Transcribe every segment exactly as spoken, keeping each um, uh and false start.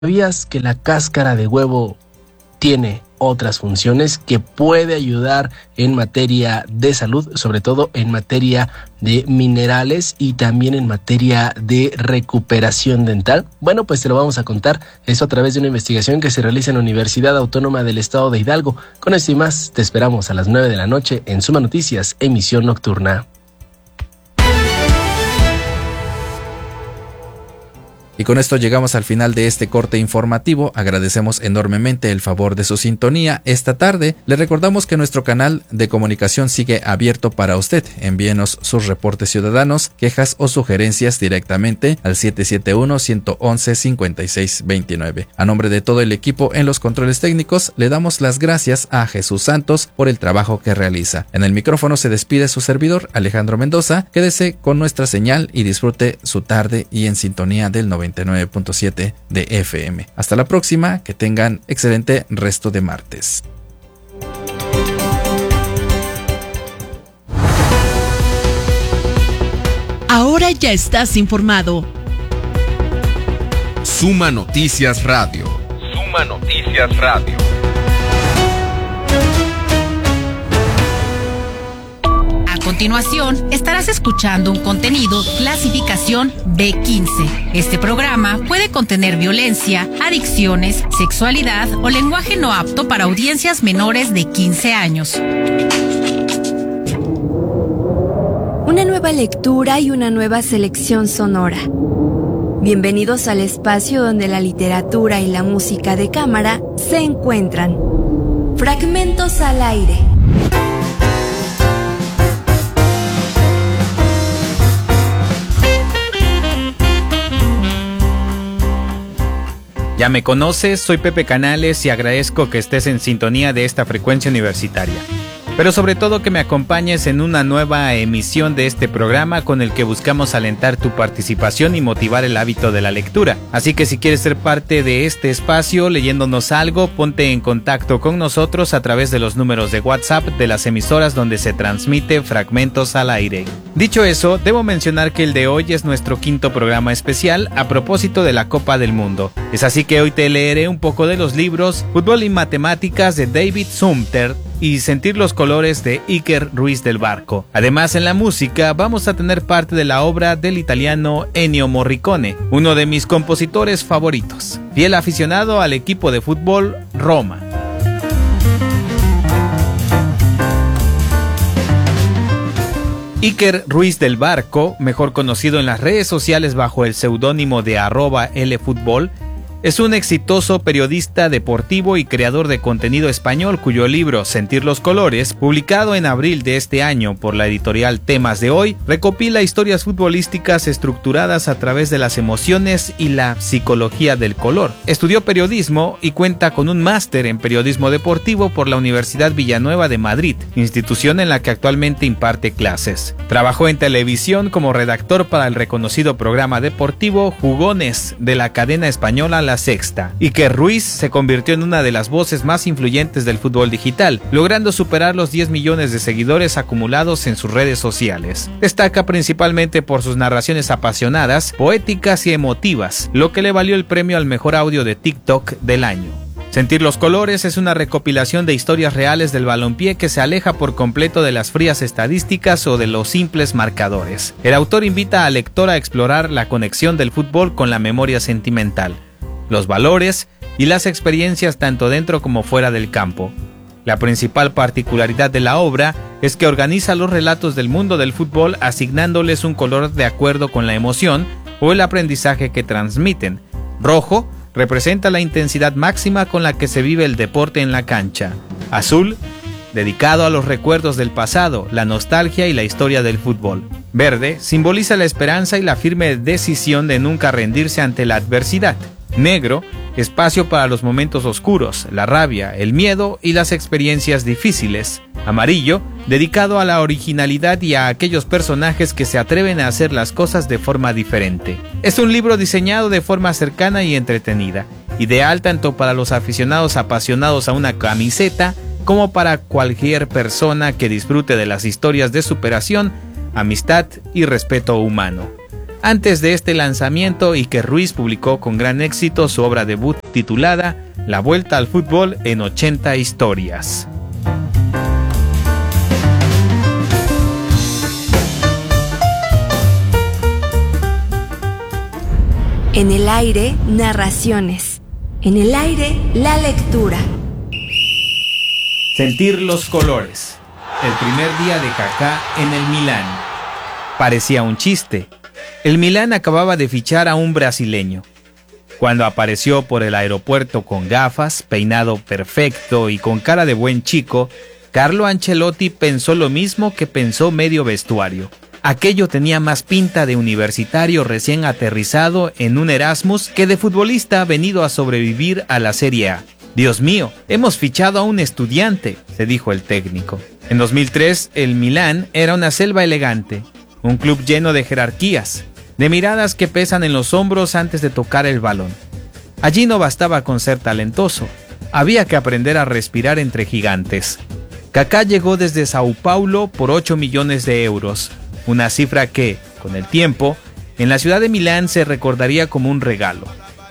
¿Sabías que la cáscara de huevo tiene otras funciones que puede ayudar en materia de salud, sobre todo en materia de minerales y también en materia de recuperación dental? Bueno, pues te lo vamos a contar, eso a través de una investigación que se realiza en la Universidad Autónoma del Estado de Hidalgo. Con esto y más, te esperamos a las nueve de la noche en Suma Noticias, emisión nocturna. Y con esto llegamos al final de este corte informativo. Agradecemos enormemente el favor de su sintonía esta tarde. Le recordamos que nuestro canal de comunicación sigue abierto para usted. Envíenos sus reportes ciudadanos, quejas o sugerencias directamente al siete siete uno, uno uno uno, cinco seis dos nueve. A nombre de todo el equipo en los controles técnicos, le damos las gracias a Jesús Santos por el trabajo que realiza. En el micrófono se despide su servidor, Alejandro Mendoza. Quédese con nuestra señal y disfrute su tarde y en sintonía del noventa y nueve punto siete de F M. Hasta la próxima, que tengan excelente resto de martes. Ahora ya estás informado. Suma Noticias Radio. Suma Noticias Radio. A continuación, estarás escuchando un contenido clasificación B quince. Este programa puede contener violencia, adicciones, sexualidad o lenguaje no apto para audiencias menores de quince años. Una nueva lectura y una nueva selección sonora. Bienvenidos al espacio donde la literatura y la música de cámara se encuentran. Fragmentos al aire. Ya me conoces, soy Pepe Canales y agradezco que estés en sintonía de esta frecuencia universitaria. Pero sobre todo que me acompañes en una nueva emisión de este programa con el que buscamos alentar tu participación y motivar el hábito de la lectura. Así que si quieres ser parte de este espacio leyéndonos algo, ponte en contacto con nosotros a través de los números de WhatsApp de las emisoras donde se transmite Fragmentos al Aire. Dicho eso, debo mencionar que el de hoy es nuestro quinto programa especial a propósito de la Copa del Mundo. Es así que hoy te leeré un poco de los libros Fútbol y Matemáticas de David Sumter y Sentir los colores de Iker Ruiz del Barco. Además, en la música vamos a tener parte de la obra del italiano Ennio Morricone, uno de mis compositores favoritos, fiel aficionado al equipo de fútbol Roma. Iker Ruiz del Barco, mejor conocido en las redes sociales bajo el seudónimo de arroba lfutbol, es un exitoso periodista deportivo y creador de contenido español cuyo libro Sentir los colores, publicado en abril de este año por la editorial Temas de Hoy, recopila historias futbolísticas estructuradas a través de las emociones y la psicología del color. Estudió periodismo y cuenta con un máster en periodismo deportivo por la Universidad Villanueva de Madrid, institución en la que actualmente imparte clases. Trabajó en televisión como redactor para el reconocido programa deportivo Jugones de la cadena española La Sexta. Iker Ruiz se convirtió en una de las voces más influyentes del fútbol digital, logrando superar los diez millones de seguidores acumulados en sus redes sociales. Destaca principalmente por sus narraciones apasionadas, poéticas y emotivas, lo que le valió el premio al mejor audio de TikTok del año. Sentir los colores es una recopilación de historias reales del balompié que se aleja por completo de las frías estadísticas o de los simples marcadores. El autor invita al lector a explorar la conexión del fútbol con la memoria sentimental, los valores y las experiencias tanto dentro como fuera del campo. La principal particularidad de la obra es que organiza los relatos del mundo del fútbol asignándoles un color de acuerdo con la emoción o el aprendizaje que transmiten. Rojo representa la intensidad máxima con la que se vive el deporte en la cancha. Azul, dedicado a los recuerdos del pasado, la nostalgia y la historia del fútbol. Verde simboliza la esperanza y la firme decisión de nunca rendirse ante la adversidad. Negro, espacio para los momentos oscuros, la rabia, el miedo y las experiencias difíciles. Amarillo, dedicado a la originalidad y a aquellos personajes que se atreven a hacer las cosas de forma diferente. Es un libro diseñado de forma cercana y entretenida, ideal tanto para los aficionados apasionados a una camiseta como para cualquier persona que disfrute de las historias de superación, amistad y respeto humano. antes de este lanzamiento Iker Ruiz publicó con gran éxito su obra debut titulada La Vuelta al Fútbol en ochenta historias. En el aire, narraciones. En el aire, la lectura. Sentir los colores. El primer día de Kaká en el Milán. Parecía un chiste. El Milán acababa de fichar a un brasileño. Cuando apareció por el aeropuerto con gafas, peinado perfecto y con cara de buen chico, Carlo Ancelotti pensó lo mismo que pensó medio vestuario. Aquello tenía más pinta de universitario recién aterrizado en un Erasmus que de futbolista venido a sobrevivir a la Serie A. Dios mío, hemos fichado a un estudiante, se dijo el técnico. En dos mil tres, el Milán era una selva elegante, un club lleno de jerarquías, de miradas que pesan en los hombros antes de tocar el balón. Allí no bastaba con ser talentoso, había que aprender a respirar entre gigantes. Kaká llegó desde Sao Paulo por ocho millones de euros, una cifra que, con el tiempo, en la ciudad de Milán se recordaría como un regalo.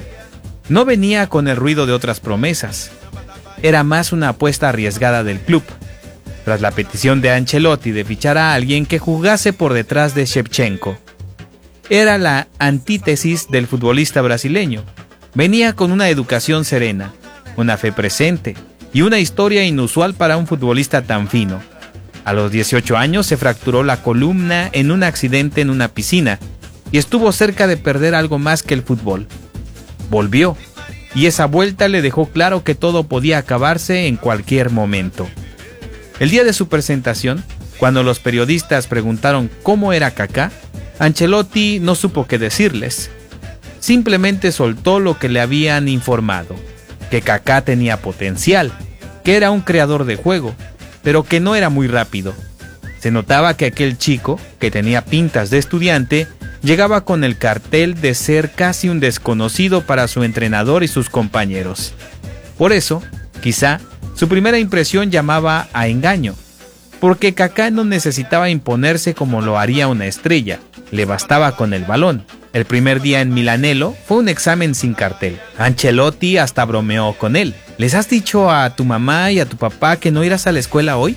No venía con el ruido de otras promesas, era más una apuesta arriesgada del club, tras la petición de Ancelotti de fichar a alguien que jugase por detrás de Shevchenko. Era la antítesis del futbolista brasileño. Venía con una educación serena, una fe presente y una historia inusual para un futbolista tan fino. A los dieciocho años se fracturó la columna en un accidente en una piscina y estuvo cerca de perder algo más que el fútbol. Volvió, y esa vuelta le dejó claro que todo podía acabarse en cualquier momento. El día de su presentación, cuando los periodistas preguntaron cómo era Kaká, Ancelotti no supo qué decirles. Simplemente soltó lo que le habían informado, que Kaká tenía potencial, que era un creador de juego, pero que no era muy rápido. Se notaba que aquel chico, que tenía pintas de estudiante, llegaba con el cartel de ser casi un desconocido para su entrenador y sus compañeros. Por eso, quizá, su primera impresión llamaba a engaño, porque Kaká no necesitaba imponerse como lo haría una estrella, le bastaba con el balón. El primer día en Milanello fue un examen sin cartel. Ancelotti hasta bromeó con él. ¿Les has dicho a tu mamá y a tu papá que no irás a la escuela hoy?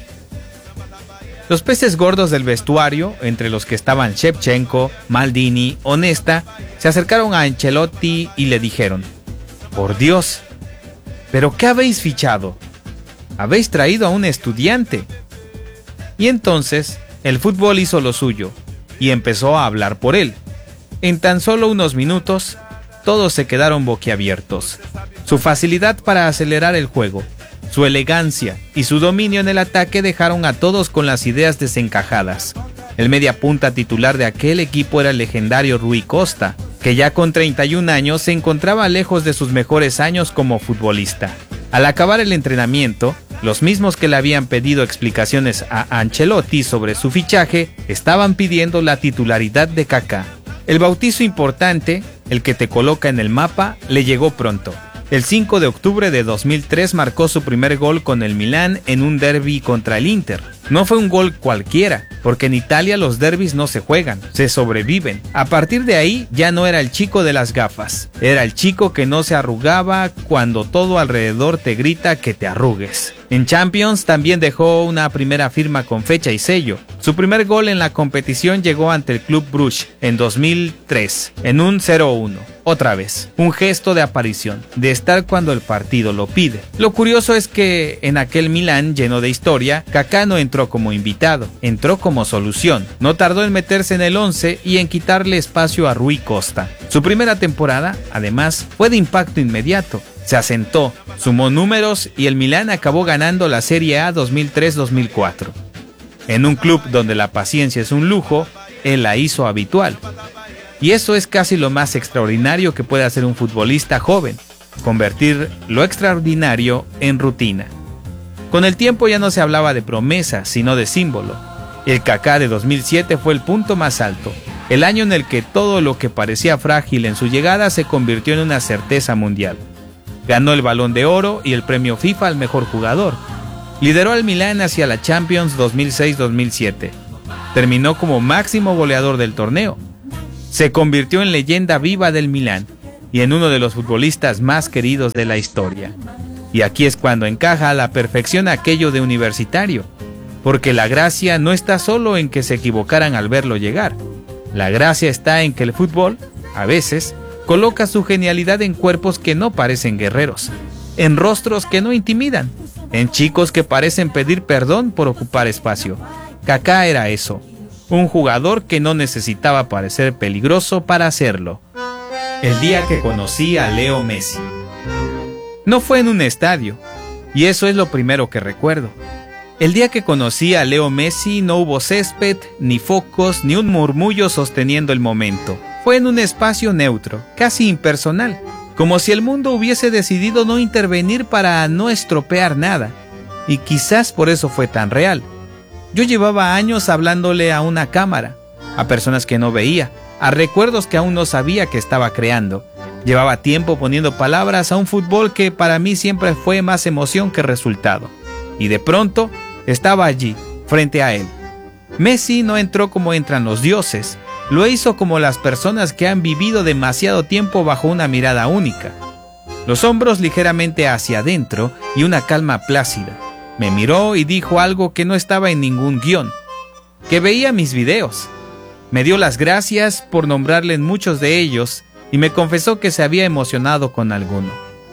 Los peces gordos del vestuario, entre los que estaban Shevchenko, Maldini, Onesta, se acercaron a Ancelotti y le dijeron: «Por Dios, ¿pero qué habéis fichado? Habéis traído a un estudiante». Y entonces el fútbol hizo lo suyo y empezó a hablar por él. En tan solo unos minutos, todos se quedaron boquiabiertos. Su facilidad para acelerar el juego, su elegancia y su dominio en el ataque dejaron a todos con las ideas desencajadas. El mediapunta titular de aquel equipo era el legendario Rui Costa, que ya con treinta y un años se encontraba lejos de sus mejores años como futbolista. Al acabar el entrenamiento, los mismos que le habían pedido explicaciones a Ancelotti sobre su fichaje estaban pidiendo la titularidad de Kaká. El bautizo importante, el que te coloca en el mapa, le llegó pronto. El cinco de octubre de dos mil tres marcó su primer gol con el Milán en un derbi contra el Inter. No fue un gol cualquiera, porque en Italia los derbis no se juegan, se sobreviven. A partir de ahí ya no era el chico de las gafas, era el chico que no se arrugaba cuando todo alrededor te grita que te arrugues. En Champions también dejó una primera firma con fecha y sello. Su primer gol en la competición llegó ante el Club Brugge en dos mil tres, en un cero uno. Otra vez, un gesto de aparición, de estar cuando el partido lo pide. Lo curioso es que en aquel Milán lleno de historia, Kaká no entró como invitado, entró como solución. No tardó en meterse en el once y en quitarle espacio a Rui Costa. Su primera temporada, además, fue de impacto inmediato. Se asentó, sumó números y el Milán acabó ganando la Serie A dos mil tres dos mil cuatro. En un club donde la paciencia es un lujo, él la hizo habitual. Y eso es casi lo más extraordinario que puede hacer un futbolista joven, convertir lo extraordinario en rutina. Con el tiempo ya no se hablaba de promesa, sino de símbolo. El Kaká de dos mil siete fue el punto más alto, el año en el que todo lo que parecía frágil en su llegada se convirtió en una certeza mundial. Ganó el Balón de Oro y el premio FIFA al mejor jugador. Lideró al Milán hacia la Champions dos mil seis dos mil siete. Terminó como máximo goleador del torneo. Se convirtió en leyenda viva del Milán y en uno de los futbolistas más queridos de la historia. Y aquí es cuando encaja a la perfección aquello de universitario, porque la gracia no está solo en que se equivocaran al verlo llegar. La gracia está en que el fútbol, a veces, coloca su genialidad en cuerpos que no parecen guerreros, en rostros que no intimidan, en chicos que parecen pedir perdón por ocupar espacio. Kaká era eso, un jugador que no necesitaba parecer peligroso para hacerlo. El día que conocí a Leo Messi. No fue en un estadio, y eso es lo primero que recuerdo. El día que conocí a Leo Messi no hubo césped, ni focos, ni un murmullo sosteniendo el momento. Fue en un espacio neutro, casi impersonal, como si el mundo hubiese decidido no intervenir para no estropear nada, y quizás por eso fue tan real. Yo llevaba años hablándole a una cámara, a personas que no veía, a recuerdos que aún no sabía que estaba creando. Llevaba tiempo poniendo palabras a un fútbol que para mí siempre fue más emoción que resultado. Y de pronto estaba allí, frente a él. Messi no entró como entran los dioses, lo hizo como las personas que han vivido demasiado tiempo bajo una mirada única. Los hombros ligeramente hacia adentro y una calma plácida. Me miró y dijo algo que no estaba en ningún guión, que veía mis videos. Me dio las gracias por nombrarle en muchos de ellos y me confesó que se había emocionado con alguno.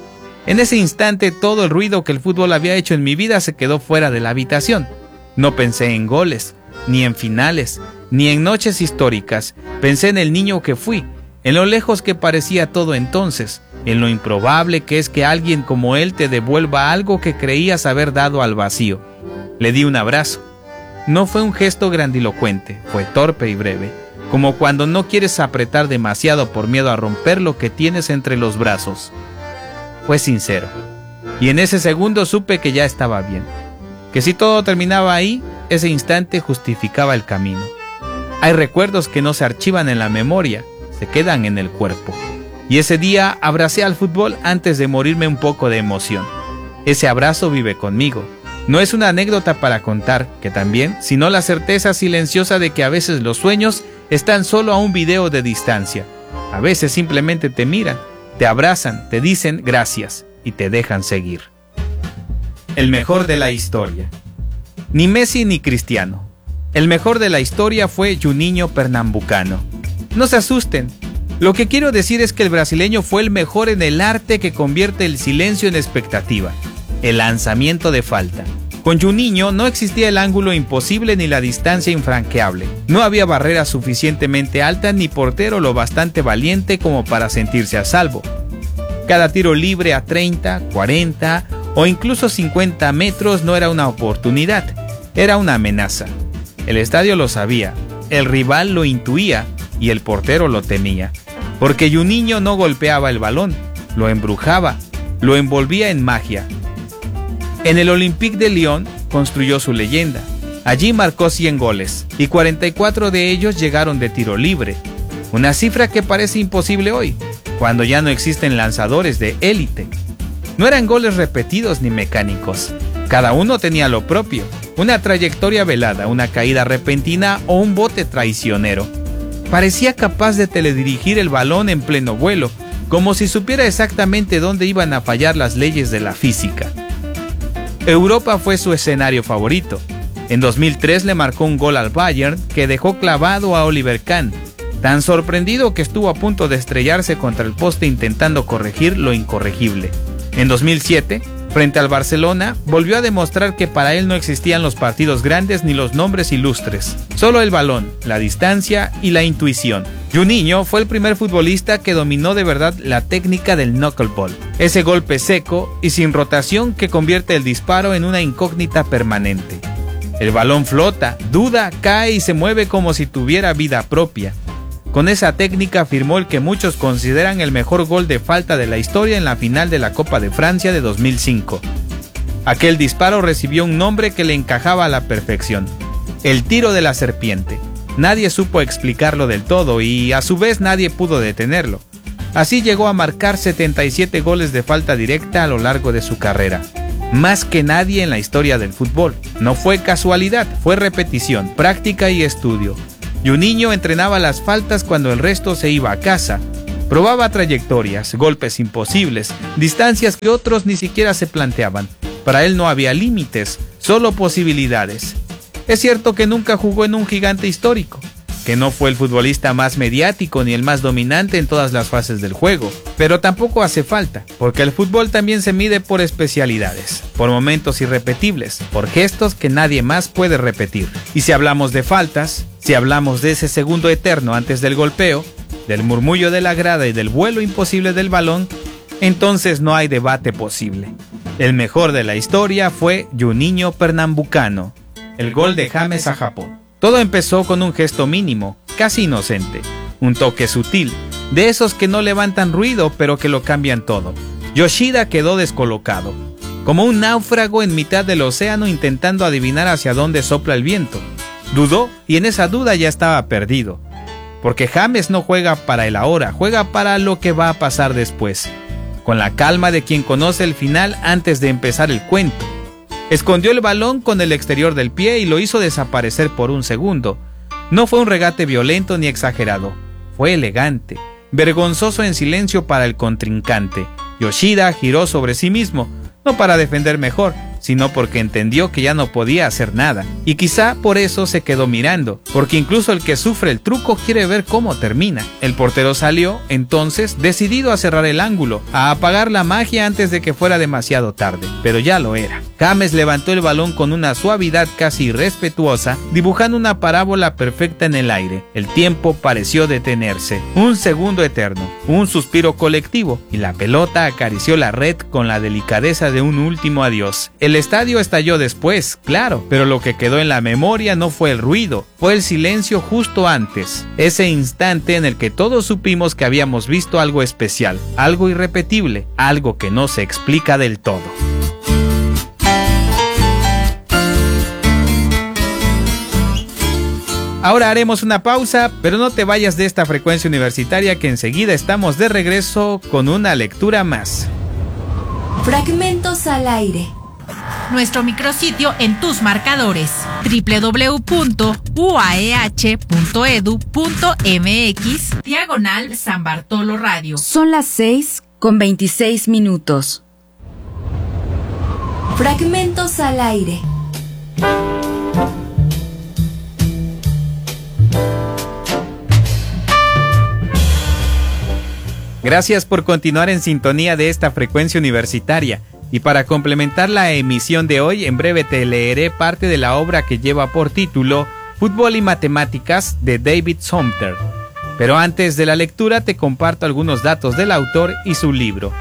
En ese instante todo el ruido que el fútbol había hecho en mi vida se quedó fuera de la habitación. No pensé en goles, ni en finales, ni en noches históricas. Pensé en el niño que fui, en lo lejos que parecía todo entonces, en lo improbable que es que alguien como él te devuelva algo que creías haber dado al vacío. Le di un abrazo. No fue un gesto grandilocuente, fue torpe y breve, como cuando no quieres apretar demasiado por miedo a romper lo que tienes entre los brazos. Fue sincero, y en ese segundo supe que ya estaba bien, que si todo terminaba ahí, ese instante justificaba el camino. Hay recuerdos que no se archivan en la memoria, se quedan en el cuerpo. Y ese día abracé al fútbol antes de morirme un poco de emoción. Ese abrazo vive conmigo. No es una anécdota para contar, que también, sino la certeza silenciosa de que a veces los sueños están solo a un video de distancia. A veces simplemente te miran, te abrazan, te dicen gracias y te dejan seguir. El mejor de la historia. Ni Messi ni Cristiano. El mejor de la historia fue Juninho Pernambucano. No se asusten. Lo que quiero decir es que el brasileño fue el mejor en el arte que convierte el silencio en expectativa. El lanzamiento de falta. Con Juninho no existía el ángulo imposible ni la distancia infranqueable. No había barrera suficientemente alta ni portero lo bastante valiente como para sentirse a salvo. Cada tiro libre a treinta, cuarenta o incluso cincuenta metros no era una oportunidad, era una amenaza. El estadio lo sabía, el rival lo intuía y el portero lo temía. Porque Juninho no golpeaba el balón, lo embrujaba, lo envolvía en magia. En el Olympique de Lyon construyó su leyenda. Allí marcó cien goles y cuarenta y cuatro de ellos llegaron de tiro libre. Una cifra que parece imposible hoy, cuando ya no existen lanzadores de élite. No eran goles repetidos ni mecánicos. Cada uno tenía lo propio, una trayectoria velada, una caída repentina o un bote traicionero. Parecía capaz de teledirigir el balón en pleno vuelo, como si supiera exactamente dónde iban a fallar las leyes de la física. Europa fue su escenario favorito. En dos mil tres le marcó un gol al Bayern que dejó clavado a Oliver Kahn, tan sorprendido que estuvo a punto de estrellarse contra el poste intentando corregir lo incorregible. En dos mil siete, frente al Barcelona, volvió a demostrar que para él no existían los partidos grandes ni los nombres ilustres, solo el balón, la distancia y la intuición. Juninho fue el primer futbolista que dominó de verdad la técnica del knuckleball, ese golpe seco y sin rotación que convierte el disparo en una incógnita permanente. El balón flota, duda, cae y se mueve como si tuviera vida propia. Con esa técnica firmó el que muchos consideran el mejor gol de falta de la historia en la final de la Copa de Francia de dos mil cinco. Aquel disparo recibió un nombre que le encajaba a la perfección: el tiro de la serpiente. Nadie supo explicarlo del todo y a su vez nadie pudo detenerlo. Así llegó a marcar setenta y siete goles de falta directa a lo largo de su carrera. Más que nadie en la historia del fútbol. No fue casualidad, fue repetición, práctica y estudio. Juninho entrenaba las faltas cuando el resto se iba a casa. Probaba trayectorias, golpes imposibles, distancias que otros ni siquiera se planteaban. Para él no había límites, solo posibilidades. Es cierto que nunca jugó en un gigante histórico, que no fue el futbolista más mediático ni el más dominante en todas las fases del juego, pero tampoco hace falta, porque el fútbol también se mide por especialidades, por momentos irrepetibles, por gestos que nadie más puede repetir. Y si hablamos de faltas, si hablamos de ese segundo eterno antes del golpeo, del murmullo de la grada y del vuelo imposible del balón, entonces no hay debate posible. El mejor de la historia fue Juninho Pernambucano, el gol de James a Japón. Todo empezó con un gesto mínimo, casi inocente, un toque sutil, de esos que no levantan ruido pero que lo cambian todo. Yoshida quedó descolocado, como un náufrago en mitad del océano intentando adivinar hacia dónde sopla el viento. Dudó y en esa duda ya estaba perdido, porque James no juega para el ahora, juega para lo que va a pasar después, con la calma de quien conoce el final antes de empezar el cuento. Escondió el balón con el exterior del pie y lo hizo desaparecer por un segundo. No fue un regate violento ni exagerado. Fue elegante, vergonzoso en silencio para el contrincante. Yoshida giró sobre sí mismo, no para defender mejor, sino porque entendió que ya no podía hacer nada. Y quizá por eso se quedó mirando, porque incluso el que sufre el truco quiere ver cómo termina. El portero salió, entonces, decidido a cerrar el ángulo, a apagar la magia antes de que fuera demasiado tarde, pero ya lo era. James levantó el balón con una suavidad casi irrespetuosa, dibujando una parábola perfecta en el aire. El tiempo pareció detenerse. Un segundo eterno, un suspiro colectivo, y la pelota acarició la red con la delicadeza de un último adiós. El estadio estalló después, claro, pero lo que quedó en la memoria no fue el ruido, fue el silencio justo antes. Ese instante en el que todos supimos que habíamos visto algo especial, algo irrepetible, algo que no se explica del todo. Ahora haremos una pausa, pero no te vayas de esta frecuencia universitaria que enseguida estamos de regreso con una lectura más. Fragmentos al aire. Nuestro micrositio en tus marcadores, doble u doble u doble u punto u a e h punto e d u punto m x, diagonal San Bartolo Radio. Son las seis con veintiséis minutos. Fragmentos al aire. Gracias por continuar en sintonía de esta frecuencia universitaria. Y para complementar la emisión de hoy, en breve te leeré parte de la obra que lleva por título Fútbol y Matemáticas de David Sumter. Pero antes de la lectura te comparto algunos datos del autor y su libro.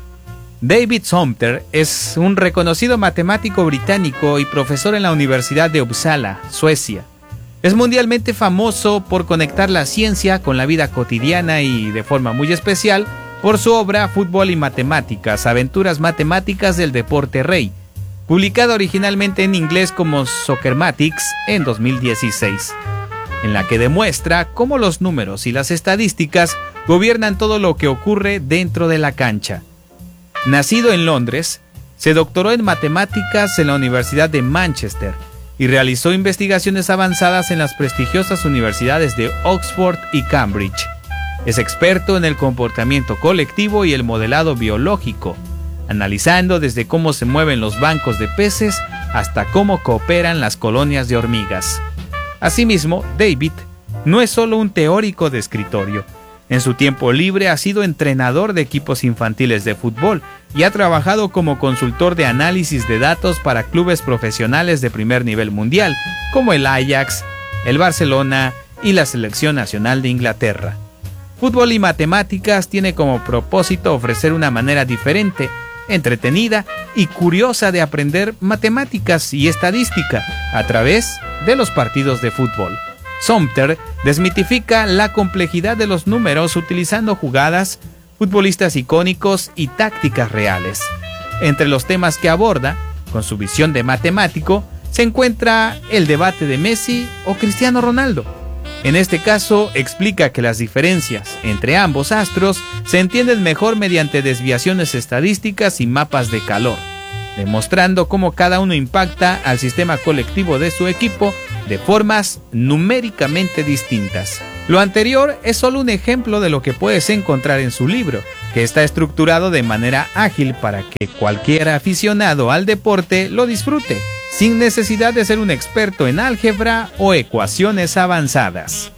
David Sumter es un reconocido matemático británico y profesor en la Universidad de Uppsala, Suecia. Es mundialmente famoso por conectar la ciencia con la vida cotidiana y, de forma muy especial, por su obra Fútbol y Matemáticas, Aventuras Matemáticas del Deporte Rey, publicada originalmente en inglés como Soccermatics en dos mil dieciséis, en la que demuestra cómo los números y las estadísticas gobiernan todo lo que ocurre dentro de la cancha. Nacido en Londres, se doctoró en matemáticas en la Universidad de Manchester y realizó investigaciones avanzadas en las prestigiosas universidades de Oxford y Cambridge. Es experto en el comportamiento colectivo y el modelado biológico, analizando desde cómo se mueven los bancos de peces hasta cómo cooperan las colonias de hormigas. Asimismo, David no es solo un teórico de escritorio. En su tiempo libre ha sido entrenador de equipos infantiles de fútbol y ha trabajado como consultor de análisis de datos para clubes profesionales de primer nivel mundial, como el Ajax, el Barcelona y la Selección Nacional de Inglaterra. Fútbol y Matemáticas tiene como propósito ofrecer una manera diferente, entretenida y curiosa de aprender matemáticas y estadística a través de los partidos de fútbol. Sumter desmitifica la complejidad de los números utilizando jugadas, futbolistas icónicos y tácticas reales. Entre los temas que aborda, con su visión de matemático, se encuentra el debate de Messi o Cristiano Ronaldo. En este caso, explica que las diferencias entre ambos astros se entienden mejor mediante desviaciones estadísticas y mapas de calor, demostrando cómo cada uno impacta al sistema colectivo de su equipo de formas numéricamente distintas. Lo anterior es solo un ejemplo de lo que puedes encontrar en su libro, que está estructurado de manera ágil para que cualquier aficionado al deporte lo disfrute, sin necesidad de ser un experto en álgebra o ecuaciones avanzadas.